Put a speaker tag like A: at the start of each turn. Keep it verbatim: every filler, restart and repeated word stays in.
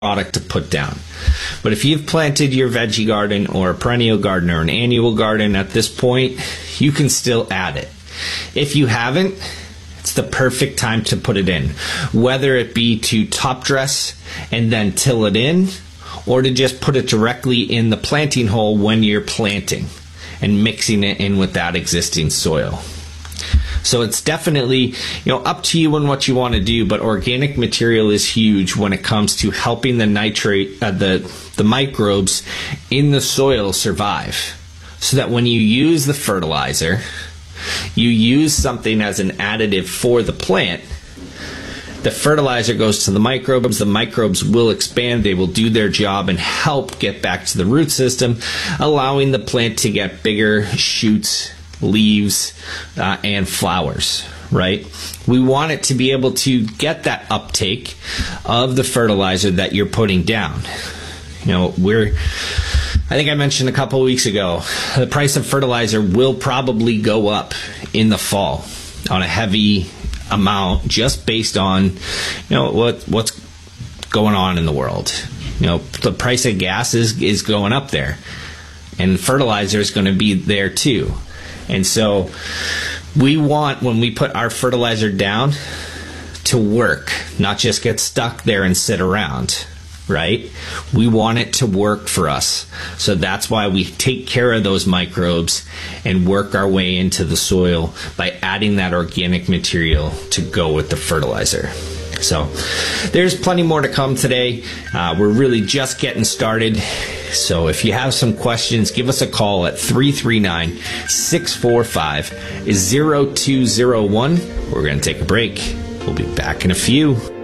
A: product to put down. But if you've planted your veggie garden or a perennial garden or an annual garden at this point, you can still add it. If you haven't, it's the perfect time to put it in, whether it be to top dress and then till it in, or to just put it directly in the planting hole when you're planting and mixing it in with that existing soil. So it's definitely, you know, up to you and what you want to do, but organic material is huge when it comes to helping the nitrate, uh, the, the microbes in the soil survive. So that when you use the fertilizer, you use something as an additive for the plant, the fertilizer goes to the microbes, the microbes will expand, they will do their job and help get back to the root system, allowing the plant to get bigger shoots, leaves, uh, and flowers, right? We want it to be able to get that uptake of the fertilizer that you're putting down. You know, we're, I think I mentioned a couple of weeks ago, the price of fertilizer will probably go up in the fall on a heavy amount just based on, you know, what what's going on in the world. You know, the price of gas is, is going up there, and fertilizer is going to be there too. And so we want, when we put our fertilizer down, to work, not just get stuck there and sit around, right? We want it to work for us. So that's why we take care of those microbes and work our way into the soil by adding that organic material to go with the fertilizer. So there's plenty more to come today. Uh, we're really just getting started. So if you have some questions, give us a call at three three nine, six four five, zero two zero one. We're going to take a break. We'll be back in a few.